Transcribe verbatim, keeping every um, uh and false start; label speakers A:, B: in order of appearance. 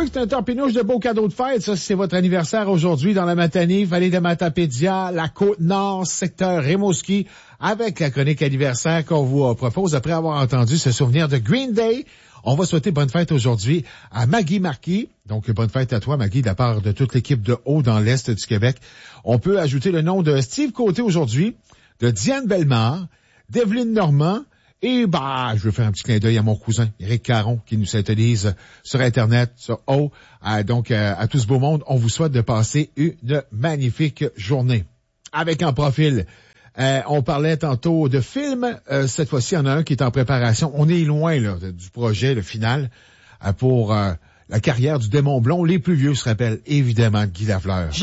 A: que c'est un torpinouche de beaux cadeaux de fête. Ça, c'est votre anniversaire aujourd'hui dans la Matanie, vallée de Matapédia, la Côte-Nord, secteur Rimouski, avec la chronique anniversaire qu'on vous euh, propose après avoir entendu ce souvenir de Green Day. On va souhaiter bonne fête aujourd'hui à Maggie Marquis. Donc, bonne fête à toi, Maggie, de la part de toute l'équipe de Haut dans l'Est du Québec. On peut ajouter le nom de Steve Côté aujourd'hui, de Diane Bellemare, d'Evelyne Normand, et bah, je veux faire un petit clin d'œil à mon cousin, Éric Caron, qui nous syntonise sur Internet, sur O. Euh, donc, euh, à tout ce beau monde, on vous souhaite de passer une magnifique journée. Avec en profil, euh, on parlait tantôt de films. Euh, cette fois-ci, il y en a un qui est en préparation. On est loin là du projet, le final, euh, pour euh, la carrière du démon blond. Les plus vieux se rappellent évidemment de Guy Lafleur.